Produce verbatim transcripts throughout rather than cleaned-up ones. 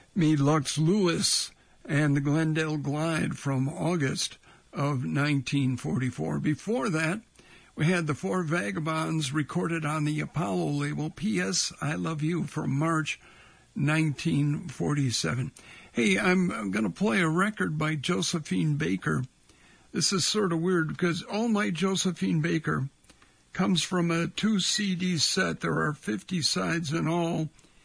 me Lux Lewis and the Glendale Glide from August of nineteen forty-four. Before that, we had the Four Vagabonds recorded on the Apollo label, P S I Love You, from March nineteen forty-seven. Hey, I'm, I'm going to play a record by Josephine Baker. This is sort of weird because all my Josephine Baker comes from a two C D set. There are fifty sides in all.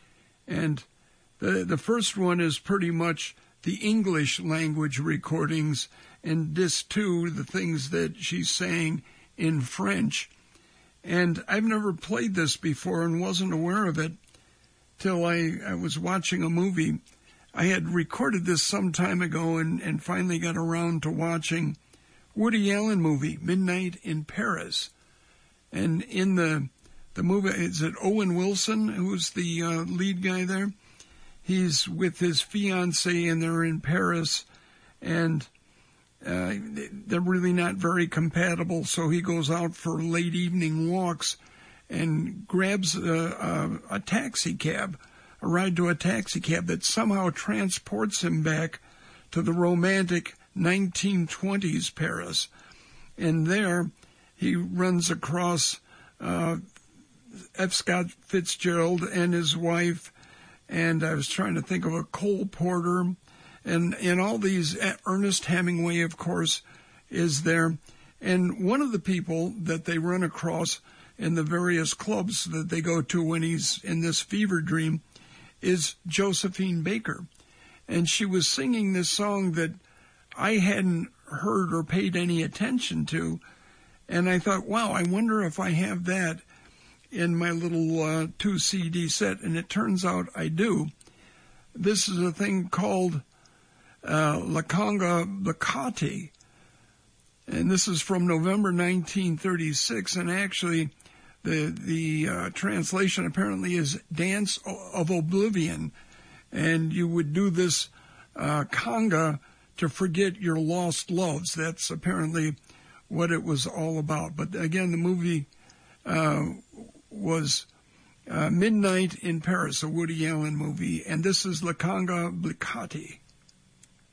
And the, the first one is pretty much the English language recordings, and disc two, the things that she's saying in French. And I've never played this before and wasn't aware of it till I, I was watching a movie. I had recorded this some time ago and, and finally got around to watching Woody Allen movie, Midnight in Paris. And in the the movie, is it Owen Wilson who's the uh, lead guy there? He's with his fiancée and they're in Paris, and uh, they're really not very compatible, so he goes out for late evening walks and grabs a, a, a taxi cab, a ride to a taxi cab that somehow transports him back to the romantic nineteen twenties Paris. And there he runs across uh, F. Scott Fitzgerald and his wife, and I was trying to think of a Cole Porter, and, and all these, Ernest Hemingway, of course, is there. And one of the people that they run across in the various clubs that they go to when he's in this fever dream is Josephine Baker. And she was singing this song that I hadn't heard or paid any attention to. And I thought, wow, I wonder if I have that in my little uh, two C D set. And it turns out I do. This is a thing called uh, La Conga Blicati. And this is from November nineteen thirty-six. And actually, the, the uh, translation apparently is Dance of Oblivion. And you would do this uh, conga to forget your lost loves. That's apparently what it was all about. But again, the movie uh, was uh, Midnight in Paris, a Woody Allen movie, and this is La Conga Blicati.